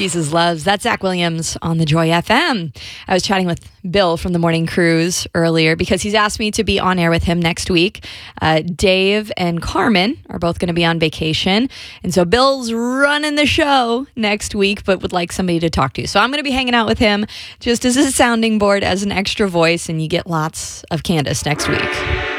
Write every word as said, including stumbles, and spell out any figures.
Jesus Loves. That's Zach Williams on the Joy F M. I was chatting with Bill from the Morning Cruise earlier because he's asked me to be on air with him next week. Uh, Dave and Carmen are both going to be on vacation. And so Bill's running the show next week, but would like somebody to talk to. So I'm going to be hanging out with him just as a sounding board, as an extra voice, and you get lots of Candace next week.